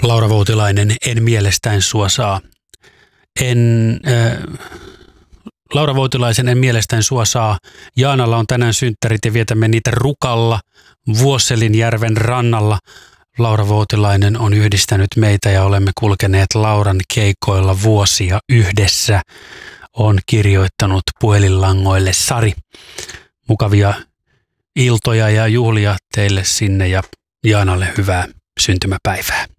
Laura Voutilainen, en mielestäin sua saa. Laura Voutilaisen en mielestäin sua saa. Jaanalla on tänään synttärit ja vietämme niitä Rukalla, Vuosselinjärven rannalla. Laura Voutilainen on yhdistänyt meitä ja olemme kulkeneet Lauran keikoilla vuosia yhdessä. On kirjoittanut puhelinlangoille Sari. Mukavia iltoja ja juhlia teille sinne ja Jaanalle hyvää syntymäpäivää.